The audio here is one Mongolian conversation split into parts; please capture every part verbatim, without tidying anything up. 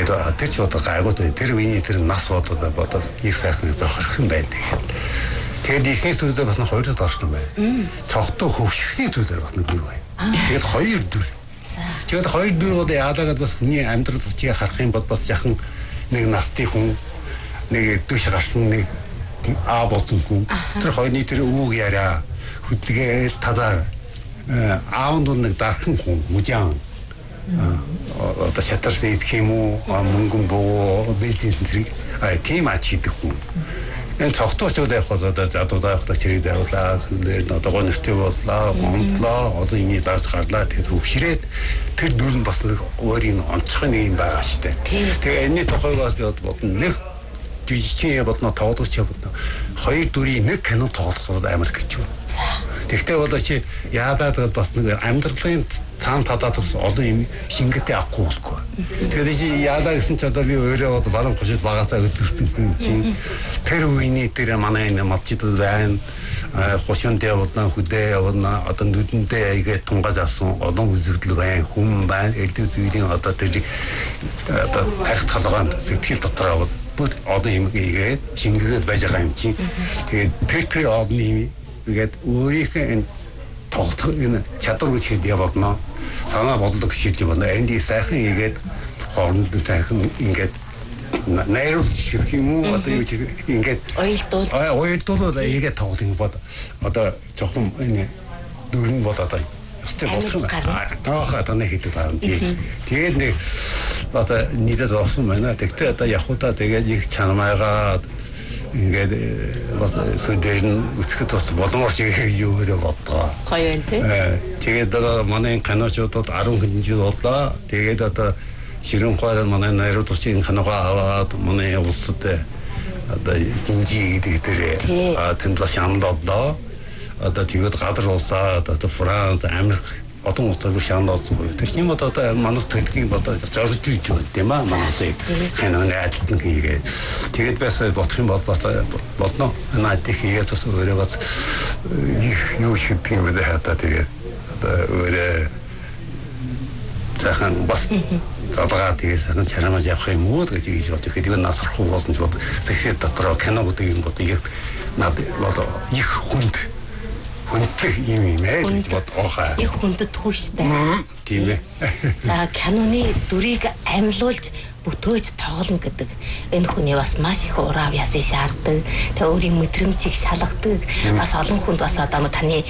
Тэгээд тэр ч одоо гайгууд тэр үений тэр нас бодоод бодоод их сайхан зохирхон байна тэгээд. Тэгээд ихний зүйлээ бас нэг хоёр дахь доош юм байна. Цогтой хөвшигний зүйлээр бас нэг дүр байна. Тэгээд хоёр дүр. Тэгээд хоёр дүр одоо яагаад бас хүний амьдрал чигээ харах юм бол бас яхан нэг насны хүн нэг дэвш гарсан нэг аа болсон хүн тэр хоёрны тэр үг яриа хөдөлгөөл тазаар аавд нэг дархан хүн мужаан одоо шатар хийх юм уу мөнгөн боо бэлдэн тэр а тийм ач хийдэг хүн. Энэ цогтооч уу яг одоо одоо одоо чирэг давлаа сүлээр одоо гонхтой боллоо гомдлоо одоо ийм даас гарлаа тэгээд хөвшрээд тэр дүр нь бас өөрийн онцгой нэг юм байгаа штэ. Тэгээ энэний тухайгаас би бодно нэг жижигхэн бодно тоглож явна. Хоёр дүрийн нэг кино тоглох амар гэж байна. Тэгтээ болоо чи яадаад бас нэг амьдралын цаан татаад бас олон юм шингээтэй авахгүй болгүй. Тэгээд чи яадаа гэсэн чи одоо би өөрөө одоо баруун гушид багасаа өдөрсөн хүн чинь тэр үений тэр манай энэ модчид байна. Хошон дэвдна хөдөө явна одоо нүдэндээ айгээ тунгаж авсан олон үзэгдэл байна. Хүн байна. Элдв зүйлийн одоо тэр одоо тарих толгойн сэтгэл дотор аваад бүр одоо юм ийгээд чингээгээд байж байгаа юм чинь. Тэгээд тэр тэр олон юм ингээд өөрийнхөө энэ тогтох энэ чадвар гэж хэлээ болно. Санаа бодлого шилж болно. Энд сайхан ийгээд хооронд сайхан ингээд найруулж ширх юм уу одоо юу ч ингээд ойлдуул. Аа ойлдуул ийгээд тоглох юм бол одоо жоохон энэ дөрөн бол одоо өстэй болох юм. Аа танаа хийдэг байна. Тэгээд нэг одоо нийтэд олсон байна. Тэгтээ одоо явхудаа тэгээд их чанамайгаа ингээд бас сүдэр нь үтгэхэд бас боломжтой шиг юу өөрөө бодлоо. Гоё байна тий. Тэгээд одоо манай каночдод арван хэдэн жил боллоо. Тэгээд одоо ширэн хоорон манай найруулагчийн канагаа аваад манай улсад одоо динжи гэдэг дээр тэнд бас ямлолоо. Одоо тэгээд гадар улсаад одоо Франц, Америк одоо уустал шаандаад байна. Тэр чинь одоо манас техникийн одоо зорж үйж байна тийм аа манасыг хэнэн адилтан хийгээ. Тэгээд бас бодох юм бол бас болно. Наад хийгээд бас өөрөө бас юу шиг юм бэ хата тэгээд одоо өөрөө захан бас задагаа тэгээд сайхан чарамаж явах юм уу гэж хийж бодож тэгээд насрах уу болсон ч бод сэхэд дотор кино гэдэг юм бод яг над бод их хүнд хүнтэй юм юм ээ гэж бодоо хаа. Их хүндэтгүй штэ. Тийм ээ. За киноны дүрийг амьлуулж бүтөөж тоглоно гэдэг энэ хүний бас маш их ураа ясын шаарддаг. Тэ өөрийн мэдрэмжийг шалгадаг. Бас олон хүнд бас одоо таны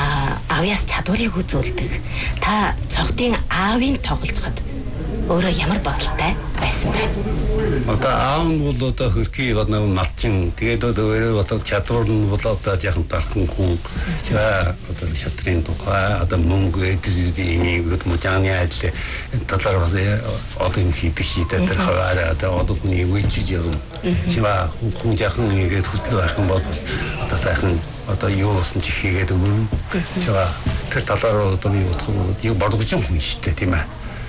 авьяас чадварыг үзүүлдэг. Та цогтын аавын тоглолцоход өөрөө ямар бодолтой байсан бэ? Одоо аав нь бол одоо хөрхий одоо малчин тэгээд одоо өөрөө одоо чадвар нь бол одоо яхан тархан хүн за одоо чадрын тухай одоо мөнгө эдийн гэдэг мужааны ажил талаар бас одоо хийдэг хийдэг тэр хаваараа одоо одоо хүний үеч явна. Чива хүн яхан игээд хөтлөө байх юм бол одоо сайхан одоо юу болсон чи хийгээд өгнө. Чива тэр талаар одоо юу бодох юм юу бодож юм хүн шүү дээ тийм ээ.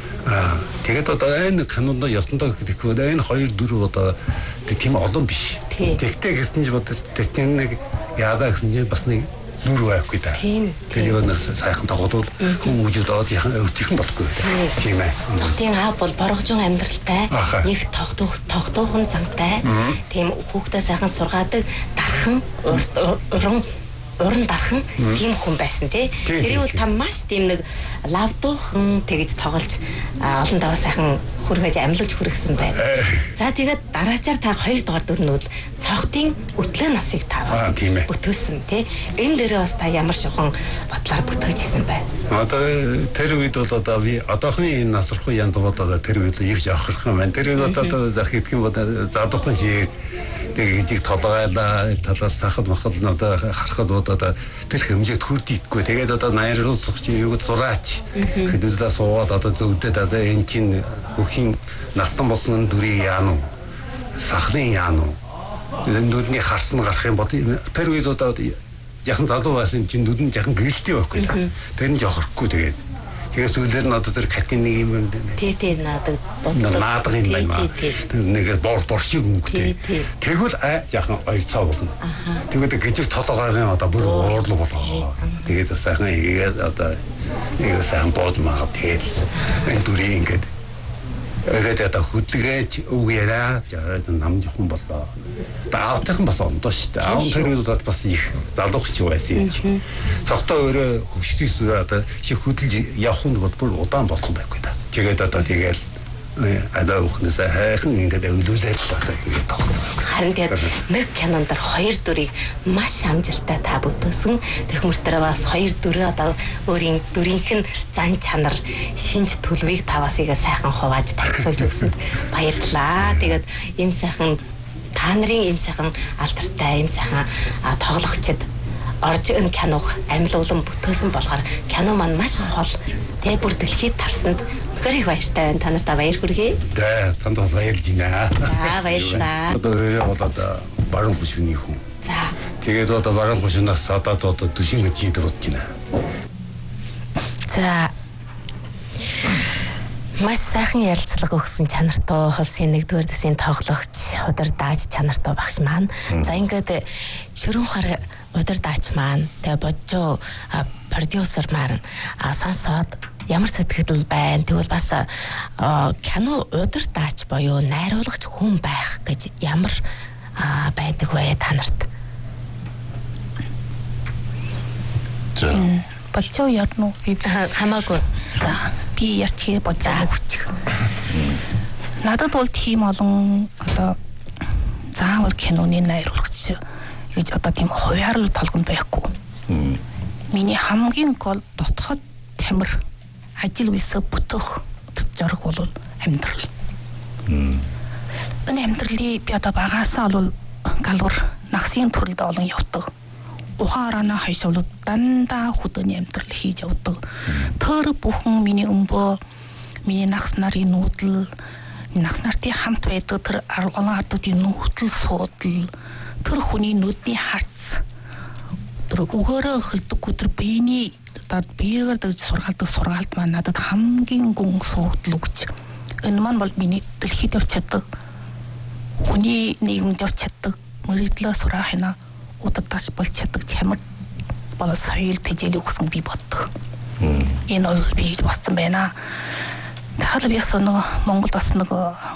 Аа тэгээд одоо энэ канонд ясандаа гэхгүй энэ хоёр дөрөв одоо тийм олон биш. Тэгтээ гэсэн чинь бодож тэтгэн нэг яадаа гэсэн чинь бас нэг дөрөв байхгүй да. Тэгээд нэг сайхан тоглоод хүн үжил доод яхан өвтгөн болохгүй тийм ээ. Цогтын аав бол боргожон амьдралтай, их тогтох тогтоохон зантай, тийм хүүхдээ сайхан сургаадаг, дархан уран уран дархан тийм хүн байсан тий. Тэр бол та маш тийм нэг лавдуухан тэгж тоглож олон даваа сайхан хөргөж амьлуулж хүргэсэн байна. За тэгээд дараачаар та хоёр дахь дүрнүүд цогтын өтлөө насыг таваас бүтээсэн тий. Энэ дээрээ бас та ямар шохон бодлоор бүтгэж исэн бай. Одоо тэр үед бол одоо би одоохны энэ насрахгүй янз бодоод тэр үед их явахрах юм байна. Тэр үед одоо захидх юм бодоо задуухан шиг тэгээд толгойлаа талаар сахад махад одоо харахад одоо тэр хэмжээнд хүрдэггүй. Тэгээд одоо найруулах чи юу зураач. Хэдүүлээ суугаад одоо зөвдөд одоо энэ чинь хөхийн настан болсон дүрийг яана уу? Сахны яана уу? Нүдний харсан гарах юм бод тэр үед одоо яхан залуу байсан чинь нүд нь яхан гэрэлтэй байхгүй. Тэр нь жохорхгүй тэгээд тэгээс үлээр нь одоо тэр катин нэг юм байна. Тий, тий, наадаг бодлоо. Наадаг юм байна. Нэг бор бор шиг өнгөтэй. Тэгвэл а яхан хоёр цаа болно. Тэгээд гिजиг толгойн одоо бүр уурлаг болоо. Тэгээд сайхан игээд одоо нэг сайн бод маа тэгэл энэ дүрийг ингээд Тэгээд одоо хөдөлгөөж өгөөрэй. Намж хүн болоо. Даавтайхан бас ондоо шүү дээ. Аав тэрүүд бас их залууч байсан юм чи. Цогтой өөрөө хөвчтөс одоо чи хөдөлж явах нь бүр удаан болсон байхгүй да. Тэгээд одоо тэгэл адаа ухнасаа хайхан ингээд өвлүүлээд л одоо ингэ тоглосон. Харин тэгээд нэг кинонд хоёр дүрийг маш амжилттай та бүтээсэн. Тэгмэртээ бас хоёр дүрээ одоо өөрийн дүрийнх нь зан чанар, шинж төлөвийг та бас игээ сайхан хувааж танилцуулж өгсөнд баярлалаа. Тэгээд энэ сайхан та нарын энэ сайхан алдартай, энэ сайхан тоглогчид орж ин киног амилуулан бүтээсэн болохоор кино маань маш хол тэгээ бүр дэлхийд тарсанд гэрэг баяртай байна. Та нартай баяр хүргэе. За, танд бас баярлж байна. За, баярлалаа. Одоо одоо баруун хүчний хүн. За. Тэгээд одоо баруун хүчнээс одоо одоо төшин гэж ийдэг бодож байна. За. Маш сайхан ярилцлага өгсөн чанартай холсын нэгдүгээр дэсийн тоглогч удирдаач чанартай багш маань. За ингээд ширүүн хар удирдаач маань тэгээ боджоо продюсер маань сонсоод ямар сэтгэл байна. Тэгвэл бас кино удирдаач боёо найруулагч хүн байх гэж ямар байдаг вэ та нарт? За. Бодцоо ярно би хамаагүй. За би ярьчих бодцоо хүчих. Надад бол тийм олон одоо заавал киноны найруулагч гэж одоо тийм хуваарл толгонд байхгүй. Миний хамгийн гол дотход тамир ажил үсэ бүтэх зориг бол амьдрал. Энэ амьдралыг би одоо багасаа бол галвар нагсын төрөлд олон явдаг. Ухаарана хайшвал дандаа хөдөөний амьдрал хийж явдаг. Тэр бүхэн миний өмбөө, миний нагс нарын нүүдэл, нагс нартын хамт байдаг тэр олон ардуудын нүүдэл суудал, тэр хүний нүдний харц, тэр өгөөрөө хөлдөггүй тэр биений одоо биеэр дэж сургаалдаг сургаалт маань надад хамгийн гүн суудал өгч. Энэ маань бол миний дэлхийд явж чаддаг, хүний нийгэмд явж чаддаг, мөрөдлөө сураахна удагдаж болж чаддаг чамд бол соёл тэжээл өгсөн би боддог. Энэ бол би болсон байна. Дахиад би яг нэг Монголд бас нэг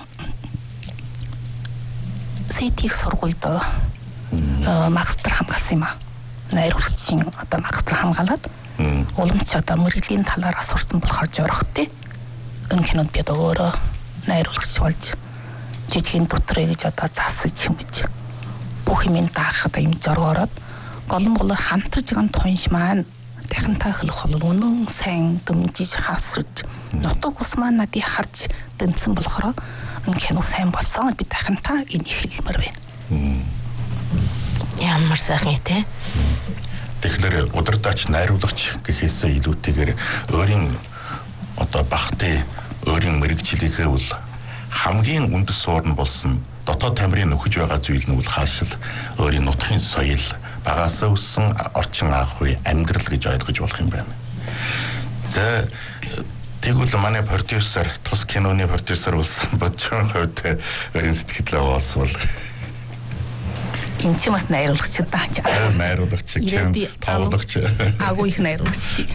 сэтик сургуульд магистр хамгаалсан юм аа. Найруулагчийн одоо магистр хамгаалаад уламж одоо мөрөдлийн талаар сурсан болохоор зоригтой. Энэ кинонд би одоо өөрөө найруулагч болж жижигэн дотроо гэж одоо засаж хэмж бүх юм даах одоо юм зоргоороод голон болоор хамтарч байгаа тунш маань дахинтай хөлөх бол үнэн сайн дэмжиж хасрж нутаг ус маань надыг харж дэмцэн болохоор энэ кино сайн болсон би дахинтай энэ хэлмэр байна. Ямар сайхан ээ. Тэгэхээр удирдаач найруулагч гэхээсээ илүүтэйгээр өөрийн одоо багтээ өөрийн мэрэгчлэгээ бол хамгийн үндэс суурн болсон дотоод тамирын нөхөж байгаа зүйл нь бол хаашил өөрийн нутгийн соёл багасаа өссөн орчин аах үе амьдрал гэж ойлгож болох юм байна. За тэгвэл манай продюсер тус киноны продюсер болсон бодчон хувьд өөрийн сэтгэлээ уусвал энэ ч бас найруулагч даа. Найруулагч кино тавлагч агуу их найруулагч.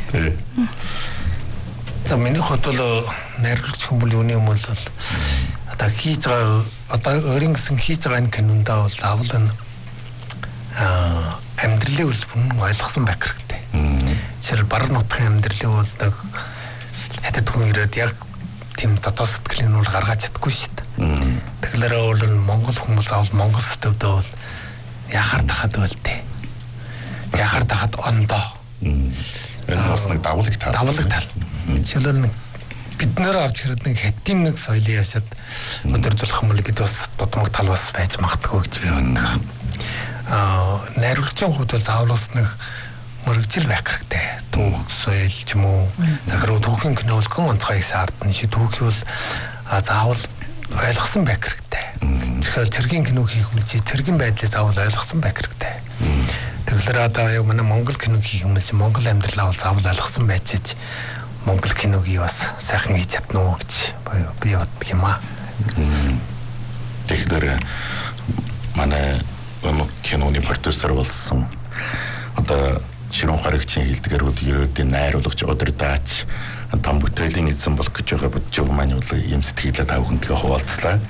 За миний хувьд бол найруулагч хүмүүс юуны юм бол одоо хийж байгаа одоо өөрийн гэсэн хийж байгаа энэ кинондаа бол заавал нь аа амьдралыг бол бүхэн ойлгосон байх хэрэгтэй. Жишээл бар нутгийн амьдралыг бол нэг хятад хүн ирээд яг тийм дотоод сэтгэлийн нь гаргаж чадахгүй шүү дээ. Тэгэхээр бол Монгол хүмүүс авал Монгол сэтгэвдээ бол яхаар тахад байлтэй. Яхаар тахад ондоо. Энэ бас нэг давлаг тал. Давлаг тал. Жишээл нэг бид нэр авч хэрэг нэг хятадын нэг соёлын яшаад өдөрдөлөх юм бол бид бас дутмаг тал бас байж магадгүй гэж би боддог. Аа найруулагчийн хувьд бол заавал бас нэг мөрөгжил байх хэрэгтэй. Түүх соёл ч юм уу. Захируу түүхийн кино бол гэн онцгой шаардна. Ши түүхий бол заавал ойлгосон байх хэрэгтэй. Тэгэхээр цэргийн кино хийх хүмүүс цэргийн байдлыг заавал ойлгосон байх хэрэгтэй. Тэгэхээр одоо яг манай Монгол кино хийх хүмүүс Монгол амьдралаа бол заавал ойлгосон байж Монгол киног бас сайхан хийж чадна уу гэж би боддог юм аа. Тэгэхээр манай киноны продюсер болсон одоо Ширүүн харагчийн хэлдгээр бол ерөөдийн найруулагч удирдаач том бүтээлийн эзэн болох гэж байгаа бодож байгаа маань бол ийм сэтгэлээ тав хүнтэй хуваалцлаа.